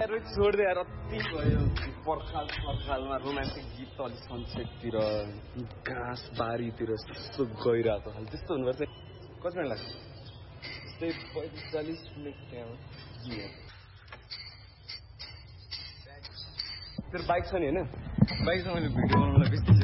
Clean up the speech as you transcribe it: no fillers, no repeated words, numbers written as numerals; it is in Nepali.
छोड दे यार अति भयो पर्खालमा रोमान्टिक गीत अलि सनसेटतिर घाँस बारीतिर यस्तो गइरहेको खालि त्यस्तो हुनुपर्छ कति मिनट लाग्छ त्यही 45 मिनट त्यहाँ तेरो बाइक छ नि होइन बाइक छ मैले भिडियो बनाउनलाई बेसी